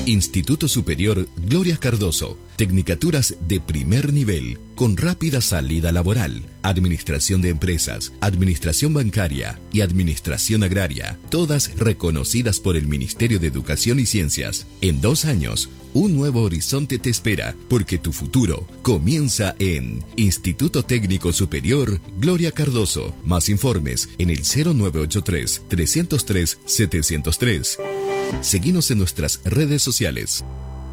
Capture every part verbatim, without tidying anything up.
Instituto Superior Gloria Cardoso. Tecnicaturas de primer nivel, con rápida salida laboral. Administración de empresas, administración bancaria y administración agraria. Todas reconocidas por el Ministerio de Educación y Ciencias. En dos años, un nuevo horizonte te espera, porque tu futuro comienza en Instituto Técnico Superior Gloria Cardoso. Más informes en el cero nueve ocho tres, tres cero tres, siete cero tres. Seguinos en nuestras redes sociales.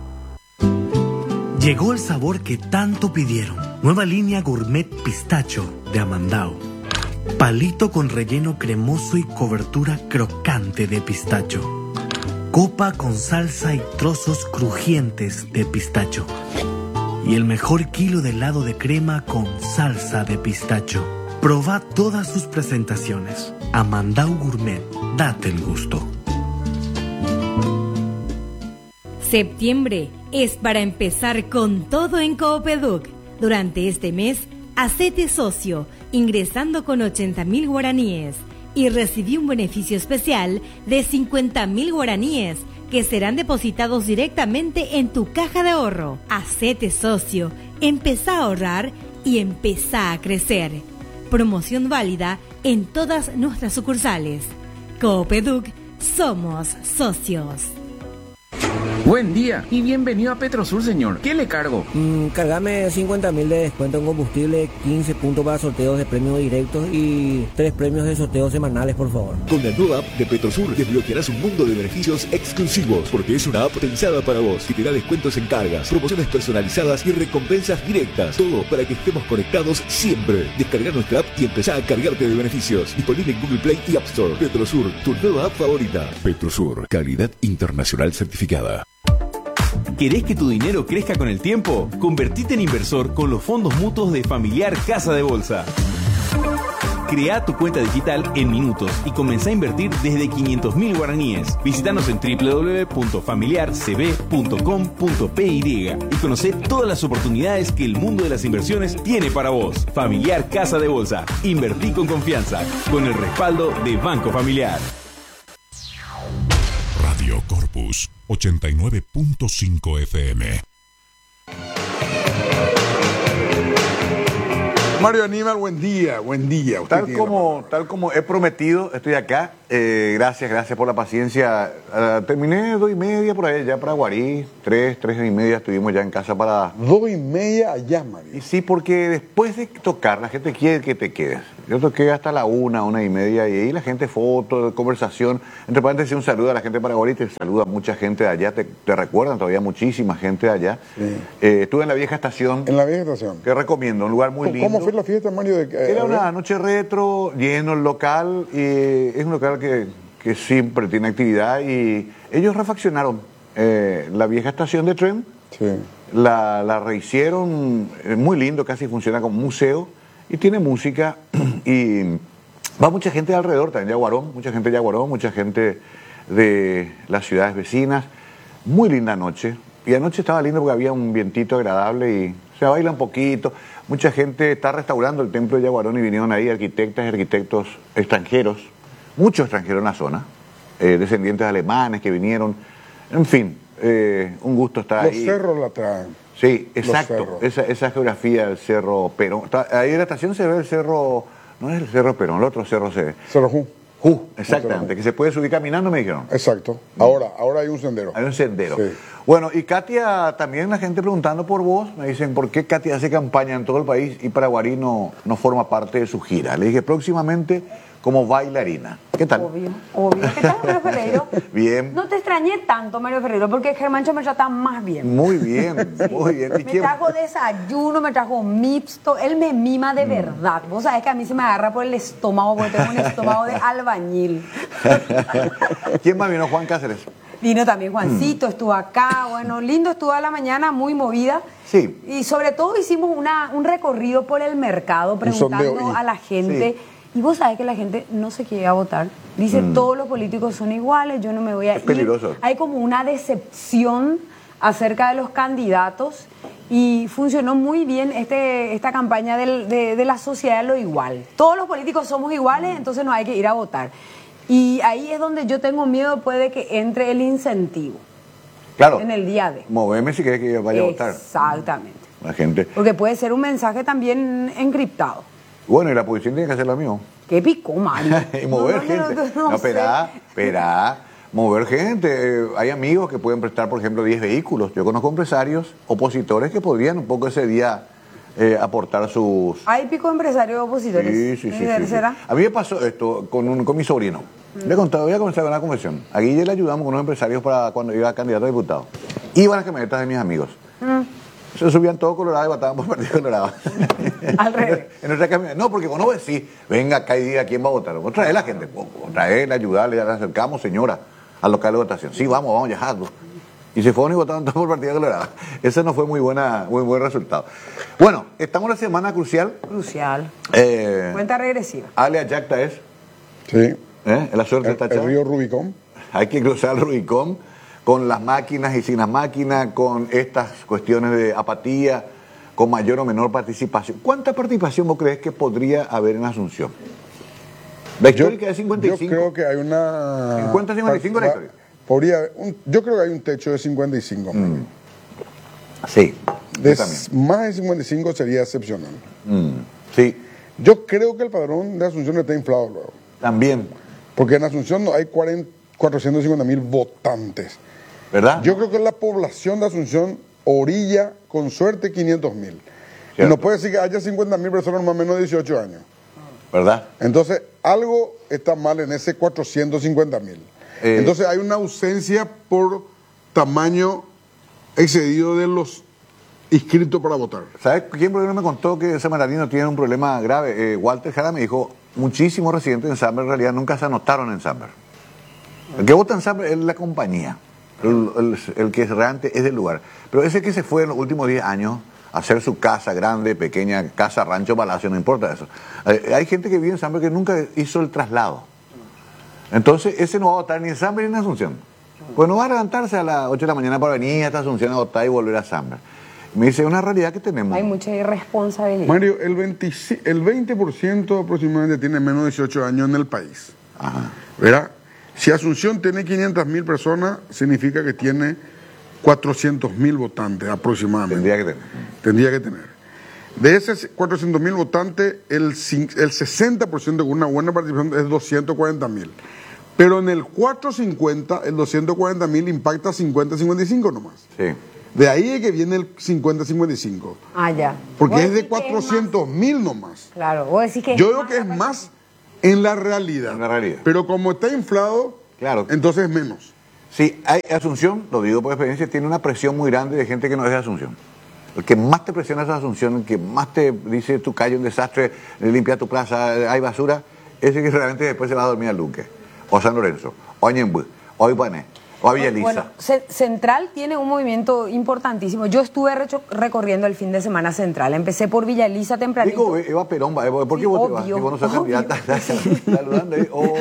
Llegó el sabor que tanto pidieron. Nueva línea Gourmet Pistacho de Amandao. Palito con relleno cremoso y cobertura crocante de pistacho. Copa con salsa y trozos crujientes de pistacho. Y el mejor kilo de helado de crema con salsa de pistacho. Proba todas sus presentaciones. Amandao Gourmet. Date el gusto. Septiembre es para empezar con todo en Coopeduc. Durante este mes, hacete socio ingresando con ochenta mil guaraníes y recibí un beneficio especial de cincuenta mil guaraníes que serán depositados directamente en tu caja de ahorro. Hacete socio, empezá a ahorrar y empezá a crecer. Promoción válida en todas nuestras sucursales. Coopeduc, somos socios. Buen día y bienvenido a Petrosur, señor. ¿Qué le cargo? Mm, cargame cincuenta mil de descuento en combustible, quince puntos para sorteos de premios directos y tres premios de sorteos semanales, por favor. Con la nueva app de Petrosur desbloquearás un mundo de beneficios exclusivos, porque es una app pensada para vos, que te da descuentos en cargas, promociones personalizadas y recompensas directas. Todo para que estemos conectados siempre. Descarga nuestra app y empezá a cargarte de beneficios. Disponible en Google Play y App Store. Petrosur, tu nueva app favorita. Petrosur, calidad internacional certificada. ¿Querés que tu dinero crezca con el tiempo? Convertite en inversor con los fondos mutuos de Familiar Casa de Bolsa. Crea tu cuenta digital en minutos y comenzá a invertir desde quinientos mil guaraníes. Visítanos en doble u doble u doble u punto familiar c b punto com punto p y y conocé todas las oportunidades que el mundo de las inversiones tiene para vos. Familiar Casa de Bolsa. Invertí con confianza, con el respaldo de Banco Familiar. Radio Corpus ochenta y nueve punto cinco F M. Mario Aníbal, buen día, buen día. Usted Tal como, tal como he prometido, estoy acá. Eh, gracias, gracias por la paciencia. Uh, terminé dos y media por ahí, ya para Guarí. Tres, tres y media estuvimos ya en casa para... Dos y media allá, Mario. Y sí, porque después de tocar, la gente quiere que te quedes. Yo toqué hasta la una, una y media, y ahí la gente, foto, conversación. Entre paréntesis, un saludo a la gente para Guarí, te saluda mucha gente de allá, te, te recuerdan todavía muchísima gente de allá. Sí. Eh, estuve en la vieja estación. En la vieja estación. Que recomiendo, un lugar muy lindo. ¿Cómo fue la fiesta, Mario? De, eh, Era una noche retro, lleno el local, y es un local que, que siempre tiene actividad, y ellos refaccionaron eh, la vieja estación de tren, sí. la, la rehicieron, eh, muy lindo, casi funciona como museo, y tiene música, y va mucha gente de alrededor, también de Yaguarón, mucha gente de Yaguarón, mucha gente de las ciudades vecinas, muy linda noche, y anoche estaba lindo porque había un vientito agradable y se baila un poquito. Mucha gente está restaurando el templo de Yaguarón y vinieron ahí arquitectas y arquitectos extranjeros, muchos extranjeros en la zona, eh, descendientes alemanes que vinieron, en fin, eh, un gusto estar Los ahí. Los cerros la traen. Sí, exacto, esa, esa geografía del Cerro Perón. Ahí en la estación se ve el cerro, no es el Cerro Perón, el otro cerro se ve. Cerro Ju. Ju, exactamente, que se puede subir caminando, me dijeron. Exacto, ahora, ahora hay un sendero. Hay un sendero. Sí. Bueno, y Katia, también la gente preguntando por vos, me dicen, ¿por qué Katia hace campaña en todo el país y Paraguarí no, no forma parte de su gira? Le dije, próximamente como bailarina. ¿Qué tal? Obvio, obvio. ¿Qué tal, Mario Ferreiro? Bien. No te extrañé tanto, Mario Ferreiro, porque Germancho me trata más bien. Muy bien, sí. Muy bien. Me quién? trajo desayuno, me trajo mixto, él me mima de mm. verdad. Vos sabés que a mí se me agarra por el estómago, porque tengo un estómago de albañil. ¿Quién más vino? Juan Cáceres. Vino también Juancito, mm. estuvo acá, bueno, lindo, estuvo a la mañana, muy movida. Sí. Y sobre todo hicimos una, un recorrido por el mercado, preguntando a la gente... Sí. Y vos sabés que la gente no se quiere a votar. Dice, mm. todos los políticos son iguales, yo no me voy a es ir. Peligroso. Hay como una decepción acerca de los candidatos y funcionó muy bien este, esta campaña del, de, de la sociedad de lo igual. Todos los políticos somos iguales, mm. entonces no hay que ir a votar. Y ahí es donde yo tengo miedo, puede que entre el incentivo. Claro. en el día de. Moveme si querés que yo vaya a votar. Exactamente. La gente. Porque puede ser un mensaje también encriptado. Bueno, y la oposición tiene que hacer lo mismo. ¿Qué picó, Mario? y mover No, no, gente. no, no, No, no esperá, esperá. Mover gente. Eh, hay amigos que pueden prestar, por ejemplo, diez vehículos. Yo conozco empresarios, opositores que podrían un poco ese día eh, aportar sus... ¿Hay pico empresarios opositores? Sí, sí, sí, sí, sí. ¿Será? A mí me pasó esto con, un, con mi sobrino. Le he contado, voy a comenzar con una conversación. A Guille le ayudamos con unos empresarios para cuando iba candidato a diputado. Iban las camionetas de mis amigos. Mm. Se subían todo colorado y votaban por Partido Colorado. Al revés. En nuestra camioneta. No, porque vos no decís, venga acá y diga quién va a votar. Vos trae la gente, vos trae, ayudarle, ya le acercamos, señora, al local de votación. Sí, vamos, vamos, ya jalo. Y se fueron y votaron todos por Partido Colorado. Ese no fue muy buena, muy buen resultado. Bueno, estamos en la semana crucial. Crucial. Eh, Cuenta regresiva. Ale Ayacta es. Sí. ¿Eh? La suerte El, está el echada. río Rubicón. Hay que cruzar el Rubicón con las máquinas y sin las máquinas, con estas cuestiones de apatía, con mayor o menor participación. ¿Cuánta participación vos crees que podría haber en Asunción? La histórica yo, es cincuenta y cinco. Yo creo que hay una... ¿cincuenta a cincuenta y cinco la historia? Podría, un, yo creo que hay un techo de cincuenta y cinco. Mm. Sí. De, también. Más de cincuenta y cinco sería excepcional. Mm. Sí. Yo creo que el padrón de Asunción está inflado luego. También. Porque en Asunción hay cuatrocientos cincuenta mil votantes. ¿Verdad? Yo creo que la población de Asunción orilla, con suerte, quinientos mil. Y no puede decir que haya cincuenta mil personas más o menos de dieciocho años. ¿Verdad? Entonces, algo está mal en ese cuatrocientos cincuenta mil. Eh, Entonces, hay una ausencia por tamaño excedido de los inscritos para votar. ¿Sabes quién por ejemplo me contó que San Bernardino tiene un problema grave? Eh, Walter Jara me dijo, muchísimos residentes en Samber en realidad nunca se anotaron en Samber. El que vota en Samber es la compañía, el, el, el que realmente es del lugar. Pero ese que se fue en los últimos diez años a hacer su casa grande, pequeña, casa, rancho, palacio, no importa eso. Eh, hay gente que vive en Samber que nunca hizo el traslado. Entonces, ese no va a votar ni en Samber ni en Asunción. Pues no va a levantarse a las ocho de la mañana para venir hasta Asunción a votar y volver a Samber. Me dice, es una realidad que tenemos. Hay mucha irresponsabilidad. Mario, el, veinte, el veinte por ciento aproximadamente tiene menos de dieciocho años en el país. Ajá. ¿Verdad? Si Asunción tiene quinientas mil personas, significa que tiene cuatrocientos mil votantes aproximadamente. Tendría que tener. Tendría que tener. De esos cuatrocientos mil votantes, el, el sesenta por ciento con una buena participación es doscientos cuarenta mil. Pero en el cuatrocientos cincuenta, el doscientos cuarenta mil impacta cincuenta a cincuenta y cinco nomás. Sí. De ahí es que viene el cincuenta a cincuenta y cinco. Ah, ya. Porque es de cuatrocientos mil nomás. Claro, vos decís que Yo digo que es más en la realidad. En la realidad. Pero como está inflado, claro, entonces es menos. Sí, hay Asunción, lo digo por experiencia, tiene una presión muy grande de gente que no es de Asunción. El que más te presiona es Asunción, el que más te dice tu calle un desastre, limpia tu plaza, hay basura, ese que realmente después se va a dormir a Luque, o San Lorenzo, o a Ñemby, o a Ipané, o a Villaliza. Bueno, Central tiene un movimiento importantísimo. Yo estuve recho- recorriendo el fin de semana Central. Empecé por Villaliza tempranito. Digo, Eva Perón, ¿por qué Sí, vos te vas? obvio, Si vos no sos obvio. candidata, saludando ahí. Oh.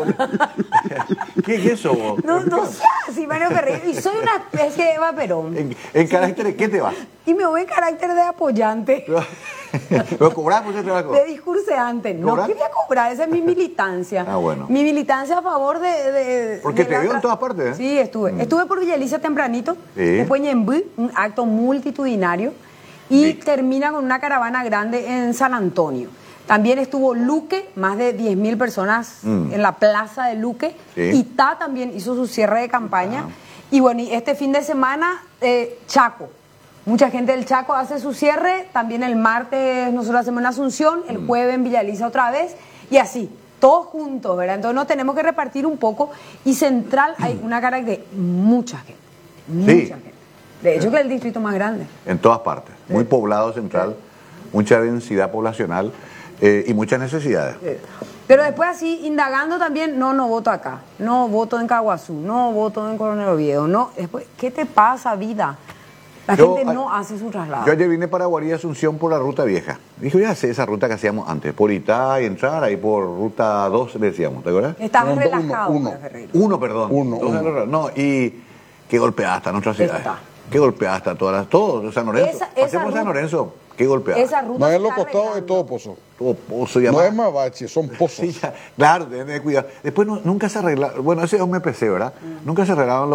¿Qué es eso vos? No, no sé, sí, Mario Ferreira. Y soy una especie de Eva Perón. ¿En, en carácter de qué te vas? Y me voy en carácter de apoyante. ¿Pero cobrás por ese trabajo? De discurseante. No ¿Cobrar? quería cobrar, esa es mi militancia. Ah, bueno. Mi militancia a favor de... de Porque de te la veo tra- en todas partes, ¿eh? Sí, estuve. Mm. Estuve por Villaliza tempranito, Sí. después Ñemby, un acto multitudinario, y Sí. termina con una caravana grande en San Antonio. También estuvo Luque, más de diez mil personas Mm. en la plaza de Luque. Sí. Itá también hizo su cierre de campaña. Ah. Y bueno, y este fin de semana, eh, Chaco. Mucha gente del Chaco hace su cierre. También el martes nosotros hacemos en Asunción, el Mm. jueves en Villaliza otra vez. Y así, todos juntos, ¿verdad? Entonces nos tenemos que repartir un poco. Y Central hay una cara de mucha gente. Mucha Sí. gente. De hecho, que es el distrito más grande. En todas partes. Muy poblado central, mucha densidad poblacional eh, y muchas necesidades. Pero después así, indagando también, no, no voto acá, no voto en Caguazú, no voto en Coronel Oviedo, no. Después, ¿qué te pasa, vida? La Yo, gente a- no hace su traslado. Yo ayer vine para Guarí Asunción por la ruta vieja. Dije, ya sé esa ruta que hacíamos antes, por Itá y entrar, ahí por ruta dos le decíamos, ¿te acuerdas? Estabas No, relajado, uno, uno. María Ferreira. Uno, perdón. Uno, Dos uno. errores. No, y qué golpeada está nuestra ciudad. Está. Qué golpeada está todas las, todos, San Lorenzo. Esa- esa Pasemos ruta- San Lorenzo, qué golpeada. Esa ruta No se es lo está costado de arreglando. todo pozo. Todo pozo y No además- es más bache, son pozos. Sí, ya, claro, deben de cuidar. Después no- nunca se arreglaron, bueno, ese es un M P C, ¿verdad? Nunca se arreglaron los,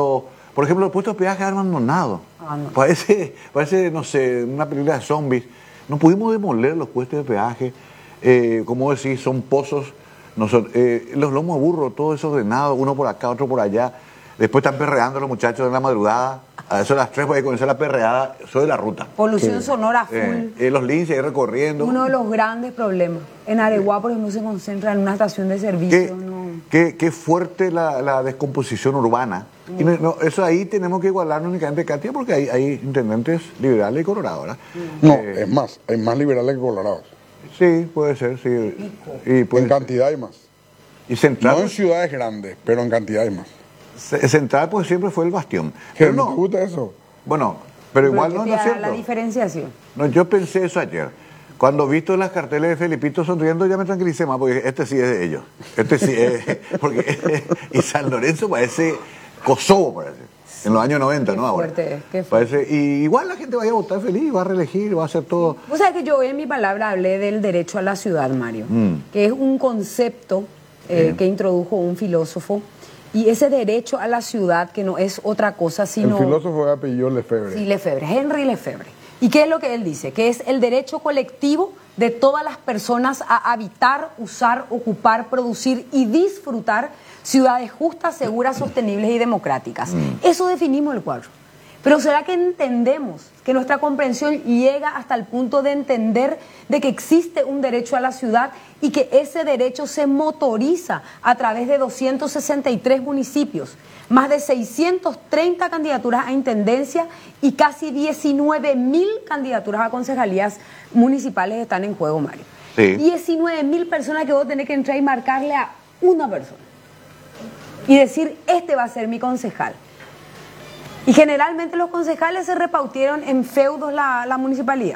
Por ejemplo, los puestos de peaje abandonados. Ah, no. Parece, parece, no sé, una película de zombies. No pudimos demoler los puestos de peaje. Eh, como decís, son pozos. No son, eh, los lomos de burro, todo eso ordenado, uno por acá, otro por allá. Después están perreando los muchachos en la madrugada. A eso a las tres puede comenzar la perreada. Soy de la ruta. Polución sí. sonora full. Eh, eh, los linces ahí recorriendo. Uno de los grandes problemas. En Areguá, por ejemplo, se concentra en una estación de servicio. Qué, no. qué, qué fuerte la, la descomposición urbana. Mm. Y no, no, eso ahí tenemos que igualarnos únicamente, Katia, porque hay, hay intendentes liberales y colorados, ¿verdad? Mm. No, eh, es más, hay más liberales que colorados. Sí, puede ser, sí. Y puede en ser. Cantidad hay más. Y central, no en ciudades grandes, pero en cantidad hay más. Central pues siempre fue el bastión. ¿Qué Pero no no te gusta eso? Bueno, pero, pero igual no, no es cierto. La diferenciación. No, yo pensé eso ayer. Cuando visto las carteles de Felipito sonriendo ya me tranquilicé más, porque este sí es de ellos. Este sí es, porque y San Lorenzo parece Kosovo, parece. En los años noventa, qué ¿no? Fuerte, ahora. Qué parece, y igual la gente vaya a votar feliz, va a reelegir, va a hacer todo. Vos sabés que yo hoy en mi palabra hablé del derecho a la ciudad, Mario, mm. que es un concepto eh, que introdujo un filósofo. Y ese derecho a la ciudad, que no es otra cosa sino... El filósofo de apellido Lefebvre. Sí, Lefebvre, Henry Lefebvre. ¿Y qué es lo que él dice? Que es el derecho colectivo de todas las personas a habitar, usar, ocupar, producir y disfrutar ciudades justas, seguras, sostenibles y democráticas. Mm. Eso definimos el cuadro. Pero ¿será que entendemos, que nuestra comprensión llega hasta el punto de entender de que existe un derecho a la ciudad y que ese derecho se motoriza a través de doscientos sesenta y tres municipios, más de seiscientas treinta candidaturas a intendencia y casi diecinueve mil candidaturas a concejalías municipales están en juego, Mario? Sí. diecinueve mil personas que vos tenés que entrar y marcarle a una persona y decir, este va a ser mi concejal. Y generalmente los concejales se repartieron en feudos la, la municipalidad.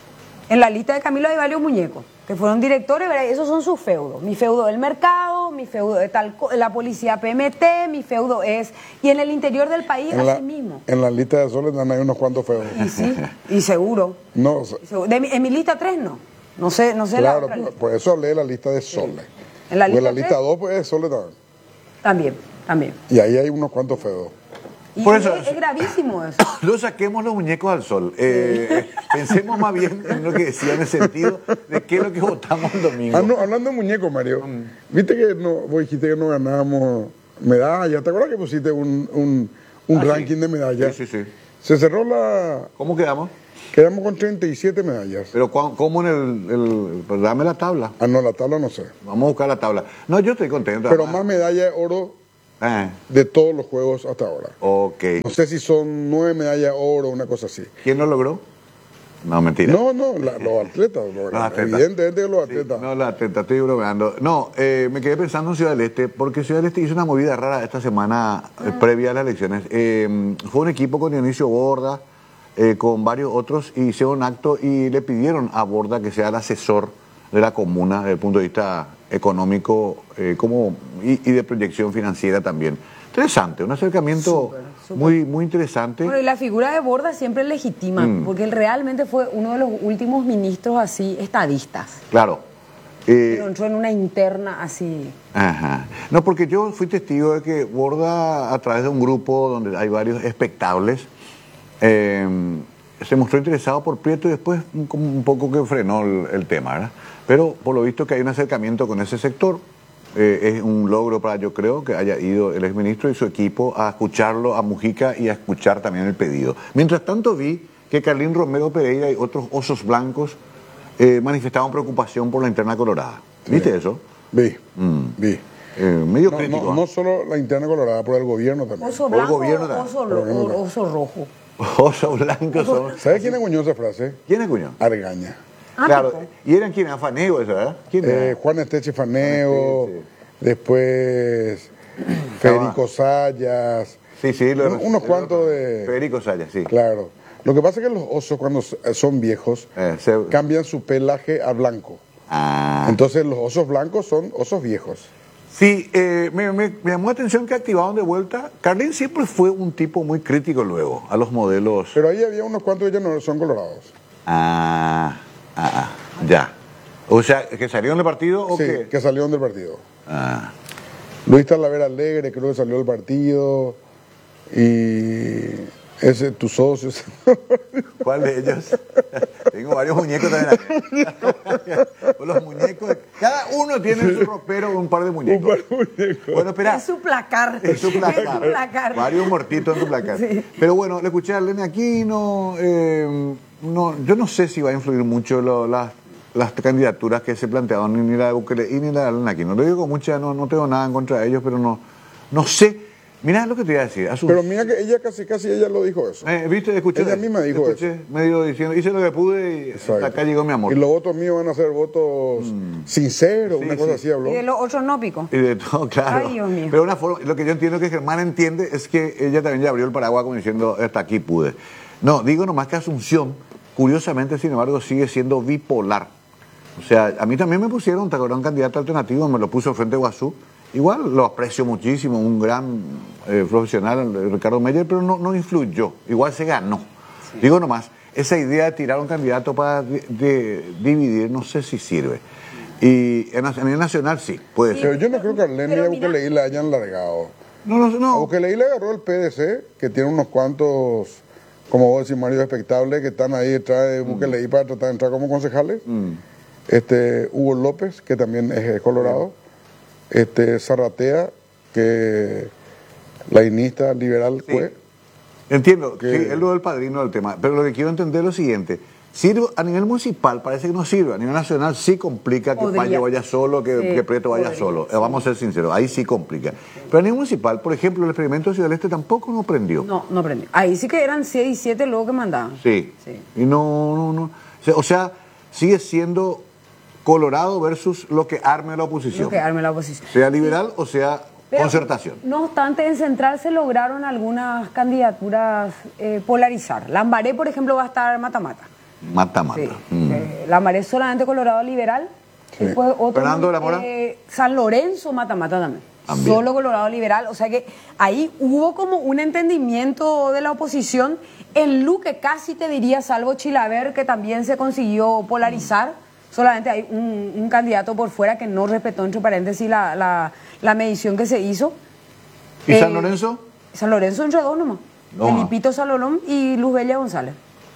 En la lista de Camilo hay varios muñecos que fueron directores, ¿verdad? Esos son sus feudos. Mi feudo del mercado, mi feudo de tal, la policía P M T, mi feudo es... Y en el interior del país, en así la, mismo. En la lista de Soles también hay unos cuantos feudos. Y sí, y seguro. No, o sea, de mi, en mi lista tres no. No sé, no sé claro, la por, por eso lee la lista de Soles. Sí. En la lista, la lista dos pues es Soles también. También, también. Y ahí hay unos cuantos feudos. Y Por eso, es, es gravísimo eso. No saquemos los muñecos al sol. Eh, pensemos más bien en lo que decía, en el sentido de qué es lo que votamos el domingo. Ah, no, hablando de muñecos, Mario, mm. viste que no, vos dijiste que no ganábamos medallas. ¿Te acuerdas que pusiste un, un, un ah, ranking sí. de medallas? Sí, sí, sí. Se cerró la... ¿Cómo quedamos? Quedamos con treinta y siete medallas. Pero ¿cómo en el, el... Pues dame la tabla. Ah, no, la tabla no sé. Vamos a buscar la tabla. No, yo estoy contento. Pero más medallas de oro... Eh. de todos los juegos hasta ahora. Ok. No sé si son nueve medallas de oro o una cosa así. ¿Quién lo logró? No, mentira. No, no, la, los atletas. Los atletas. Evidentemente los atletas. Sí, no, los atletas, estoy bromeando. No, eh, me quedé pensando en Ciudad del Este, porque Ciudad del Este hizo una movida rara esta semana eh, previa a las elecciones. Eh, fue un equipo con Dionisio Borda, eh, con varios otros, y hicieron un acto y le pidieron a Borda que sea el asesor de la comuna desde el punto de vista económico eh, como, y, y de proyección financiera también. Interesante, un acercamiento super, super. muy muy interesante. Bueno, y la figura de Borda siempre es legítima, mm. porque él realmente fue uno de los últimos ministros así estadistas. Claro. Eh, Pero entró en una interna así. Ajá. No, porque yo fui testigo de que Borda, a través de un grupo donde hay varios espectables, eh, se mostró interesado por Prieto y después como un poco que frenó el, el tema, ¿verdad? Pero por lo visto que hay un acercamiento con ese sector, eh, es un logro para, yo creo, que haya ido el exministro y su equipo a escucharlo a Mujica y a escuchar también el pedido. Mientras tanto vi que Carlín Romero Pereira y otros osos blancos eh, manifestaban preocupación por la interna colorada. ¿Viste sí. eso? Vi, mm. vi. Eh, medio no, crítico. No, ¿eh? no solo la interna colorada, por el gobierno también. Oso blanco por el gobierno o oso, o, oso rojo. Oso blanco son... ¿Sabes quién acuñó esa frase? ¿Quién acuñó? Argaña. Ah, claro, ¿y eran quién? Afaneo, eso, ¿verdad? ¿Quién eh, Juan Esteche Faneo, sí, sí. después Federico Sayas. Sí, sí. Lo, unos unos cuantos de... Federico Sayas, sí. Claro. Lo que pasa es que los osos cuando son viejos eh, se... cambian su pelaje a blanco. Ah. Entonces los osos blancos son osos viejos. Sí, eh, me, me, me llamó la atención que activaron de vuelta. Carlín siempre fue un tipo muy crítico luego a los modelos. Pero ahí había unos cuantos, ellos no son colorados. Ah, ah, ah, ya. O sea, ¿que salieron del partido o sí, qué? que salieron del partido. Ah. Luis Talavera Alegre creo que salió del partido. Y ese, tus socios. ¿Cuál de ellos? Tengo varios muñecos también. Los muñecos, cada uno tiene en su ropero un par de muñecos. Un par de muñecos. Bueno, espera. Es su placar. Es su placar. Es su placar. Varios muertitos en su placar. Sí. Pero bueno, le escuché a Lene Aquino. Eh, no, yo no sé si va a influir mucho lo, las, las candidaturas que se planteaban, ni la de Bukele y ni la de Lene Aquino. Lo digo con mucha, no, no tengo nada en contra de ellos, pero no, no sé. Mirá lo que te iba a decir. Asunción. Pero mira que ella casi, casi ella lo dijo eso. Eh, ¿Viste? Escuché. Ella misma dijo escuché, eso. medio diciendo, hice lo que pude y Exacto. hasta acá llegó mi amor. Y los votos míos van a ser votos mm. sinceros, Sí, una cosa sí. así habló. Y de los otros no pico. Y de todo, claro. Ay, Dios mío. Pero una forma, lo que yo entiendo que Germán entiende es que ella también ya abrió el paraguas como diciendo, hasta aquí pude. No, digo nomás que Asunción, curiosamente, sin embargo, sigue siendo bipolar. O sea, a mí también me pusieron, te acuerdas, un candidato alternativo, me lo puso frente a Guazú. Igual lo aprecio muchísimo, un gran eh, profesional, Ricardo Meyer, pero no, no influyó. Igual se ganó. Sí. Digo nomás, esa idea de tirar un candidato para de, de dividir, no sé si sirve. Y en, a nivel nacional sí, puede sí, ser. Pero yo no creo que a Arlene y a Bukele la hayan largado. No, no, no. A Bukele le agarró el P D C, que tiene unos cuantos, como vos decís, Mario, espectables, que están ahí detrás de Bukele para tratar de entrar como concejales. Mm. Este, Hugo López, que también es colorado. Este, Zarratea, que la inista liberal sí. fue. Entiendo, que... sí, es lo del padrino del tema, pero lo que quiero entender es lo siguiente. Sirve, a nivel municipal parece que no sirve, a nivel nacional sí complica que Podría. Payo vaya solo, que, sí, que Prieto vaya podría, solo, sí. vamos a ser sinceros, ahí sí complica. Pero a nivel municipal, por ejemplo, el experimento de Ciudad del Este tampoco no prendió. No, no prendió. Ahí sí que eran seis y siete luego que mandaban. Sí, sí. Y no, no, no, o sea, sigue siendo Colorado versus lo que arme la oposición. Lo que arme la oposición. Sea liberal sí. o sea Pero, concertación. No obstante, en Central se lograron algunas candidaturas eh, polarizar. Lambaré, por ejemplo, va a estar mata-mata. Mata-mata. Sí. Mm. Eh, Lambaré solamente Colorado liberal. Sí. Después otro. Fernando de la Mora. Eh, San Lorenzo mata-mata también. también. Solo Colorado liberal. O sea que ahí hubo como un entendimiento de la oposición. En Luque casi te diría, salvo Chilaver, que también se consiguió polarizar. Mm. Solamente hay un, un candidato por fuera que no respetó, entre paréntesis, la, la, la medición que se hizo. ¿Y eh, San Lorenzo? San Lorenzo entre dos nomás. No. Felipito Salolón y Luz Bella González.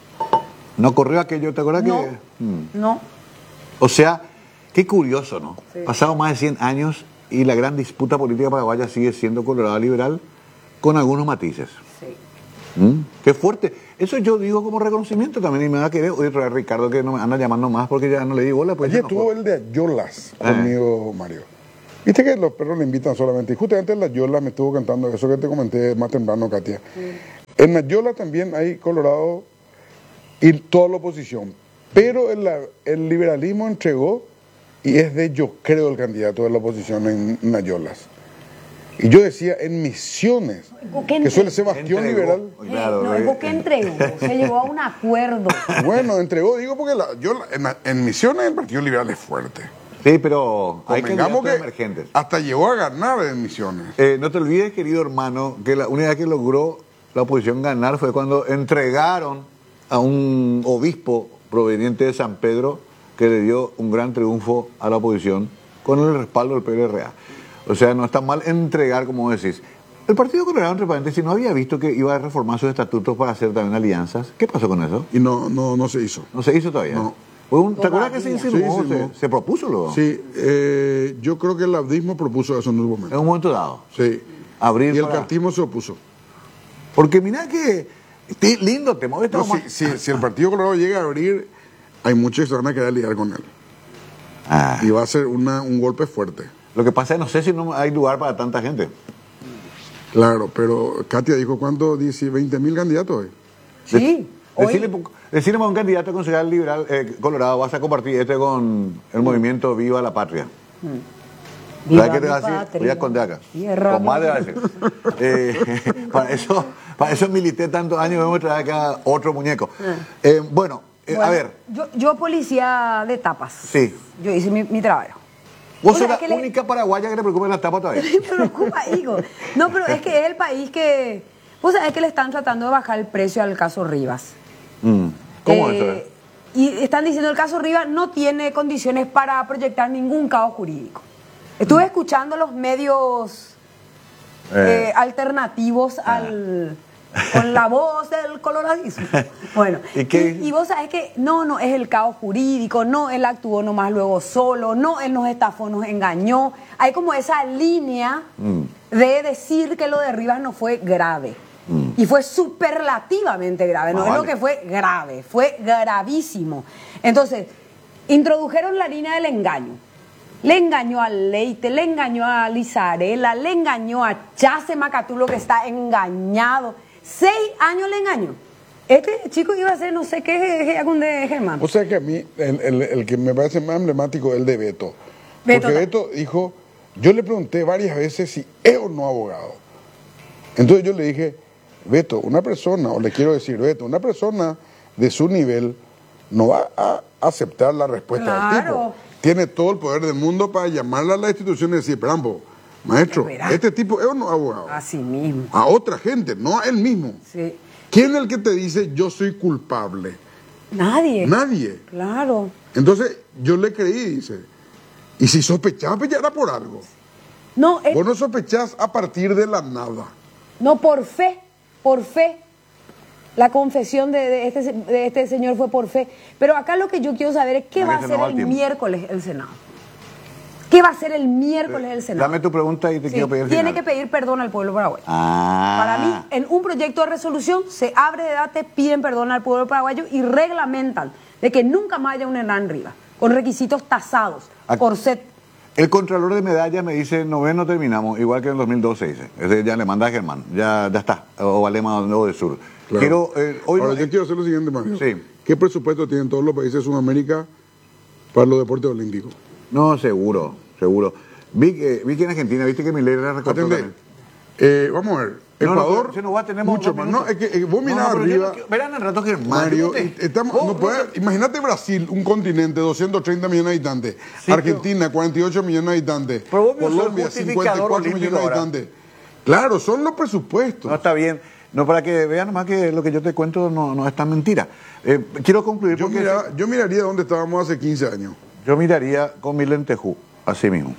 ¿No corrió aquello? ¿Te acuerdas no, que...? Hmm. No. O sea, qué curioso, ¿no? Sí. Pasado más de cien años y la gran disputa política paraguaya sigue siendo Colorado liberal con algunos matices. Sí. ¿Mm? Qué fuerte. Eso yo digo como reconocimiento también y me va a querer oír Ricardo que no me anda llamando más porque ya no le di bola. Pues ayer no tuvo el de Ayolas conmigo, eh. Mario. Viste que los perros le invitan solamente. Y justamente en la Ayolas me estuvo cantando eso que te comenté más temprano, Katia. Sí. En Ayolas también hay Colorado y toda la oposición. Pero el, el liberalismo entregó y es de yo creo el candidato de la oposición en, en Ayolas. Y yo decía, en Misiones, que suele ser bastión liberal. Claro, no, es porque entregó, se llegó a un acuerdo. Bueno, entregó, digo, porque la, yo, en, en Misiones el Partido Liberal es fuerte. Sí, pero hay candidatos que emergentes. Hasta llegó a ganar en Misiones. Eh, no te olvides, querido hermano, que la única vez que logró la oposición ganar fue cuando entregaron a un obispo proveniente de San Pedro que le dio un gran triunfo a la oposición con el respaldo del P L R A. O sea, no está mal entregar, como decís. El Partido Colorado, entre paréntesis, no había visto que iba a reformar sus estatutos para hacer también alianzas. ¿Qué pasó con eso? Y no, no, no se hizo. ¿No se hizo todavía? No. Un, ¿Te acuerdas que se insinuó? Sí, sí, se, no. se propuso luego. Sí, eh, yo creo que el abdismo propuso eso en un momento. En un momento dado. Sí. Abrir y el para... cartismo se opuso. Porque mira que lindo, te mueves. No, si, si, si el Partido Colorado llega a abrir, hay muchos que se van a quedar a lidiar con él. Ah. Y va a ser una, un golpe fuerte. Lo que pasa es que no sé si no hay lugar para tanta gente. Claro, pero Katia dijo, ¿cuánto? diez, veinte mil candidatos hoy. Sí. De, decirle, decirle a un candidato concejal liberal eh, Colorado, vas a compartir este con el mm. movimiento Viva la Patria. Mm. Viva ¿Sabes qué te va a decir? Voy a esconder acá. Con más de a decir. eh, para, eso, para eso milité tantos años, vamos a traer acá otro muñeco. Mm. Eh, bueno, eh, bueno, a ver. Yo, yo policía de tapas. Sí. Yo hice mi, mi trabajo. Vos sos la es única le... paraguaya que le preocupa la tapa todavía. Me preocupa, hijo. No, pero es que es el país que... Vos sabés que le están tratando de bajar el precio al caso Rivas. Mm. ¿Cómo eh, eso es? Y están diciendo el caso Rivas no tiene condiciones para proyectar ningún caos jurídico. Estuve mm. escuchando los medios eh, eh, alternativos ah. al... con la voz del coloradismo. Bueno, ¿Y, qué? y, y vos sabés que no, no, es el caos jurídico, no, él actuó nomás luego solo, no, él nos estafó, nos engañó. Hay como esa línea mm. de decir que lo de Rivas no fue grave. Mm. Y fue superlativamente grave, no ah, es vale. lo que fue grave, fue gravísimo. Entonces, introdujeron la línea del engaño. Le engañó a Leite, le engañó a Lizarela, le engañó a Chase Macatulo, que está engañado. Seis años le engañó. Este chico iba a ser no sé qué de Germán. O sea que a mí, el, el, el que me parece más emblemático es el de Beto. Beto Porque Beto dijo, yo le pregunté varias veces si es o no abogado. Entonces yo le dije, Beto, una persona, o le quiero decir, Beto, una persona de su nivel no va a aceptar la respuesta claro. del tipo. Tiene todo el poder del mundo para llamarle a la institución y decir, Perambo, maestro, este tipo es o no abogado. Así mismo. A otra gente, no a él mismo. Sí. ¿Quién es el que te dice yo soy culpable? Nadie. Nadie. Claro. Entonces, yo le creí, dice. Y si sospechaba, pues ya era por algo. No, es... Vos no sospechás a partir de la nada. No, por fe, por fe. La confesión de, de, este, de este señor fue por fe. Pero acá lo que yo quiero saber es qué va a hacer el tiempo. miércoles el Senado. ¿Qué va a hacer el miércoles el Senado? Dame tu pregunta y te sí, quiero pedir el Tiene final. que pedir perdón al pueblo paraguayo. Ah. Para mí, en un proyecto de resolución se abre debate, piden perdón al pueblo paraguayo y reglamentan de que nunca más haya un Hernán Rivas, con requisitos tasados Aquí. por set. El Contralor de Medalla me dice, noveno terminamos, igual que en el dos mil doce, dice. Ese ya le manda a Germán, ya, ya está, o Valema o de Sur. Claro. Quiero, eh, hoy Ahora, no, yo quiero hacer lo siguiente, Mario. Sí. ¿Qué presupuesto tienen todos los países de Sudamérica para los deportes olímpicos? No, seguro, seguro. Vi que, vi que en Argentina, viste que Milei era recortó también. Eh, vamos a ver, Ecuador, no, no, no, tenemos mucho más. No, es que eh, vos mirás no, no, arriba. No, verán al rato Germán. Mario, estamos, no puede, imagínate Brasil, un continente, doscientos treinta millones de habitantes. Sí, Argentina, cuarenta y ocho millones de habitantes. Colombia, cincuenta y cuatro millones de habitantes. Claro, son los presupuestos. No, está bien. No, para que vean nomás que lo que yo te cuento no, no es tan mentira. Eh, quiero concluir yo, porque... Mira, yo miraría donde estábamos hace quince años. Yo miraría con mi lentejú, así mismo.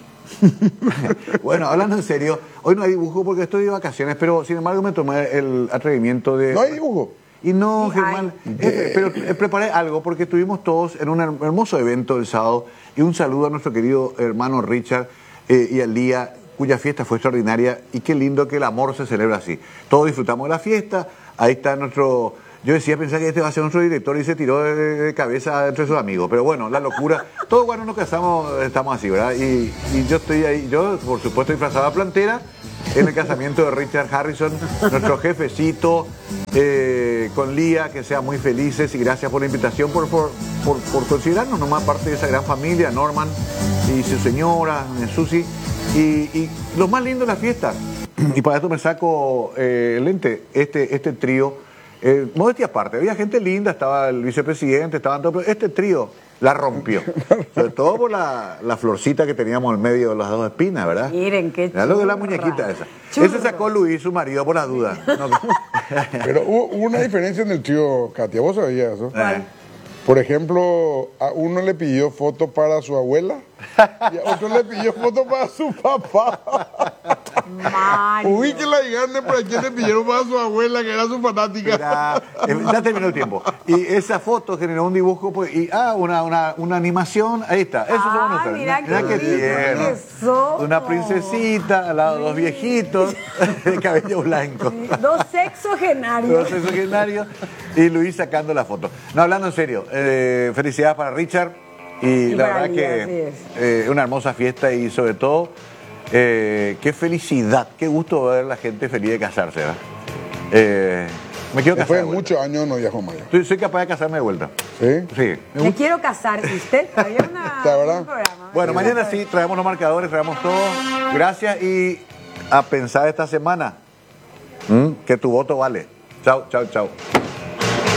Bueno, hablando en serio, hoy no hay dibujo porque estoy de vacaciones, pero sin embargo me tomé el atrevimiento de... ¿No hay dibujo? Y no, sí, Germán, eh, pero eh, preparé algo porque estuvimos todos en un hermoso evento el sábado y un saludo a nuestro querido hermano Richard eh, y al día cuya fiesta fue extraordinaria y qué lindo que el amor se celebra así. Todos disfrutamos de la fiesta, ahí está nuestro... Yo decía, pensaba que este va a ser nuestro director y se tiró de, de cabeza entre sus amigos. Pero bueno, la locura. Todos cuando nos casamos estamos así, ¿verdad? Y, y yo estoy ahí, yo por supuesto disfrazada plantera en el casamiento de Richard Harrison, nuestro jefecito, eh, con Lía, que sean muy felices y gracias por la invitación, por, por, por, por considerarnos nomás parte de esa gran familia, Norman y su señora, Susi. Y, y lo más lindo de la fiesta, y para esto me saco eh, el lente, este, este trío. Eh, modestia aparte, había gente linda, estaba el vicepresidente, estaban todos, pero este trío la rompió. Sobre todo por la, la florcita que teníamos en medio de las dos espinas, ¿verdad? Miren qué churra. Era lo de la muñequita esa. Churra. Ese sacó Luis, su marido, por las dudas. No, pero hubo, hubo una diferencia en el trío, Katia, ¿vos sabías eso? Eh. Por ejemplo, a uno le pidió foto para su abuela y a otro le pidió foto para su papá. Uy, que la gane para quien le pidieron para su abuela, que era su fanática. Ya, ya terminó el tiempo. Y esa foto generó un dibujo, pues, y ah, una, una, una animación, ahí está. Eso ah, somos nosotros. Mira, mira qué tierno. Una princesita, al lado de dos viejitos, de cabello blanco. Sí, dos sexogenarios. Dos sexogenarios. Y Luis sacando la foto. No, hablando en serio, eh, felicidades para Richard. Y, y la verdad que es eh, una hermosa fiesta y sobre todo, eh, qué felicidad, qué gusto ver a la gente feliz de casarse, ¿verdad? Eh, me quiero Después casar. de muchos años no viajo más. Soy, soy capaz de casarme de vuelta. ¿Sí? Sí. Me, me quiero casar. ¿Y usted? Había una, ¿Está verdad? un programa. Bueno, sí, mañana sí, traemos los marcadores, traemos todo. Gracias y a pensar esta semana ¿Mm? que tu voto vale. Chao, chao, chao.